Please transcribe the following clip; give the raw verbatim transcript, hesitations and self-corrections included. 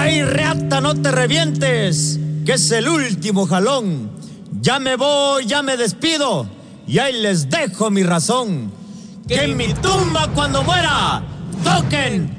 ¡Ey, reata, no te revientes! Que es el último jalón. Ya me voy, ya me despido, y ahí les dejo mi razón. Que en mi tumba cuando muera toquen